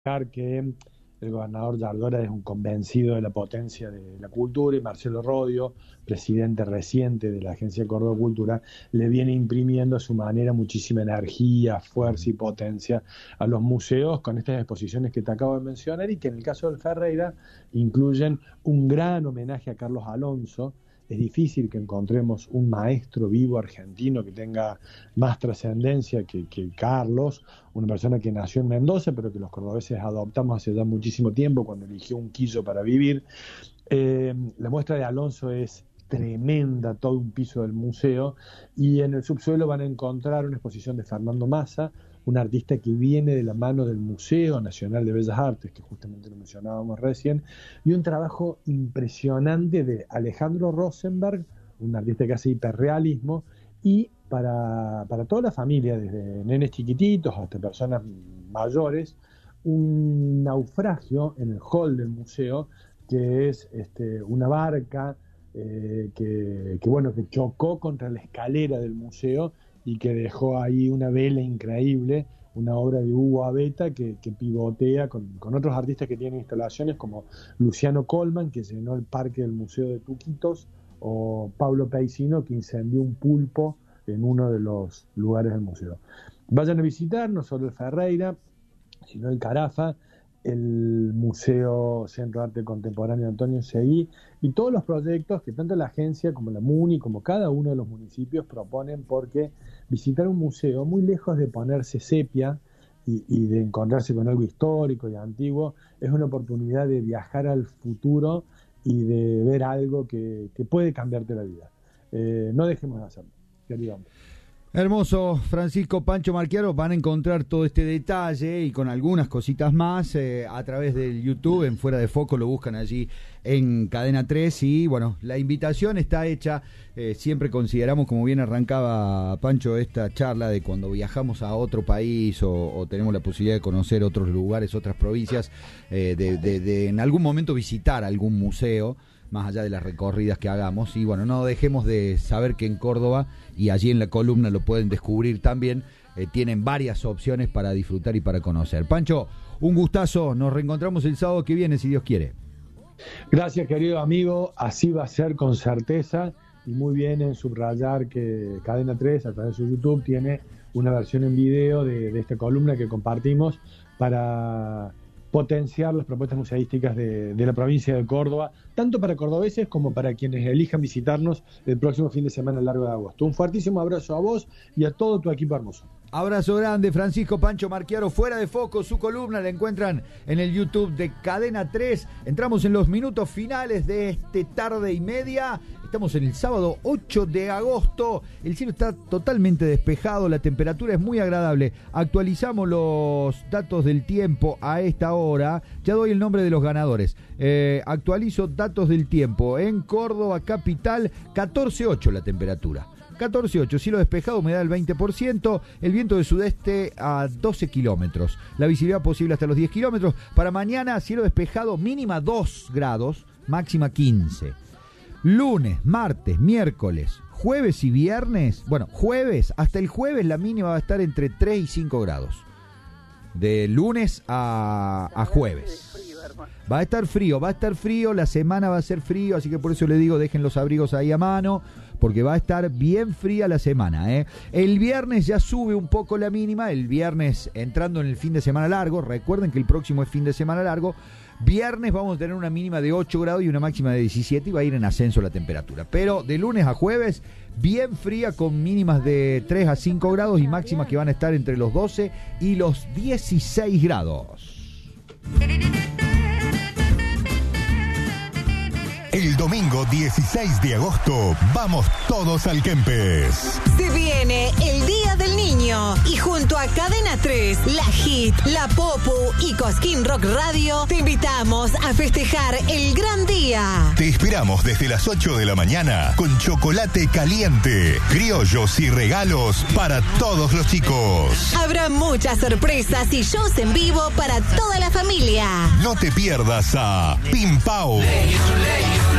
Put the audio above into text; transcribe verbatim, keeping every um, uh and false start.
que el gobernador Yardora es un convencido de la potencia de la cultura y Marcelo Rodio, presidente reciente de la Agencia Córdoba Cultura, le viene imprimiendo a su manera muchísima energía, fuerza y potencia a los museos con estas exposiciones que te acabo de mencionar y que en el caso del Ferreira incluyen un gran homenaje a Carlos Alonso. Es difícil que encontremos un maestro vivo argentino que tenga más trascendencia que, que Carlos, una persona que nació en Mendoza, pero que los cordobeses adoptamos hace ya muchísimo tiempo, cuando eligió un quillo para vivir. Eh, la muestra de Alonso es tremenda, todo un piso del museo, y en el subsuelo van a encontrar una exposición de Fernando Massa, un artista que viene de la mano del Museo Nacional de Bellas Artes, que justamente lo mencionábamos recién, y un trabajo impresionante de Alejandro Rosenberg, un artista que hace hiperrealismo, y para, para toda la familia, desde nenes chiquititos hasta personas mayores, un naufragio en el hall del museo, que es este, una barca eh, que, que, bueno, que chocó contra la escalera del museo, y que dejó ahí una vela increíble, una obra de Hugo Abeta que, que pivotea con, con otros artistas que tienen instalaciones como Luciano Colman, que llenó el parque del Museo de Tuquitos, o Pablo Paisino, que incendió un pulpo en uno de los lugares del museo. Vayan a visitar no solo el Ferreira, sino el Carafa, el Museo Centro de Arte Contemporáneo Antonio Seguí y todos los proyectos que tanto la agencia como la MUNI, como cada uno de los municipios proponen, porque visitar un museo, muy lejos de ponerse sepia y, y de encontrarse con algo histórico y antiguo, es una oportunidad de viajar al futuro y de ver algo que, que puede cambiarte la vida. Eh, no dejemos de hacerlo, querido hombre. Hermoso, Francisco Pancho Marchiaro. Van a encontrar todo este detalle y con algunas cositas más eh, a través del YouTube, en Fuera de Foco, lo buscan allí en Cadena tres. Y bueno, la invitación está hecha. Eh, siempre consideramos, como bien arrancaba Pancho, esta charla de cuando viajamos a otro país o, o tenemos la posibilidad de conocer otros lugares, otras provincias, eh, de, de, de en algún momento visitar algún museo, más allá de las recorridas que hagamos. Y bueno, no dejemos de saber que en Córdoba, y allí en la columna lo pueden descubrir también, eh, tienen varias opciones para disfrutar y para conocer. Pancho, un gustazo, nos reencontramos el sábado que viene, si Dios quiere. Gracias, querido amigo, así va a ser con certeza, y muy bien en subrayar que Cadena tres, a través de su YouTube, tiene una versión en video de, de esta columna que compartimos para potenciar las propuestas museísticas de, de la provincia de Córdoba, tanto para cordobeses como para quienes elijan visitarnos el próximo fin de semana a lo largo de agosto. Un fuertísimo abrazo a vos y a todo tu equipo hermoso. Abrazo grande, Francisco Pancho Marchiaro. Fuera de Foco, su columna la encuentran en el YouTube de Cadena tres. Entramos en los minutos finales de este tarde y media. Estamos en el sábado ocho de agosto. El cielo está totalmente despejado, la temperatura es muy agradable. Actualizamos los datos del tiempo a esta hora. Ya doy el nombre de los ganadores. Eh, actualizo datos del tiempo. En Córdoba capital, catorce ocho la temperatura. catorce ocho, cielo despejado, humedad del veinte por ciento, el viento de sudeste a doce kilómetros, la visibilidad posible hasta los diez kilómetros. Para mañana, cielo despejado, mínima dos grados, máxima quince. Lunes, martes, miércoles, jueves y viernes, bueno, jueves, hasta el jueves la mínima va a estar entre tres y cinco grados. De lunes a, a jueves. Va a estar frío, va a estar frío, la semana va a ser frío, así que por eso le digo, dejen los abrigos ahí a mano, porque va a estar bien fría la semana, ¿eh? El viernes ya sube un poco la mínima, el viernes entrando en el fin de semana largo, recuerden que el próximo es fin de semana largo, viernes vamos a tener una mínima de ocho grados y una máxima de diecisiete y va a ir en ascenso la temperatura, pero de lunes a jueves bien fría con mínimas de tres a cinco grados y máximas que van a estar entre los doce y los dieciséis grados. El domingo dieciséis de agosto, vamos todos al Kempes. Se viene el Día del Niño y junto a Cadena tres, La Hit, La Popu y Cosquín Rock Radio, te invitamos a festejar el gran día. Te esperamos desde las ocho de la mañana con chocolate caliente, criollos y regalos para todos los chicos. Habrá muchas sorpresas y shows en vivo para toda la familia. No te pierdas a Pim Pau,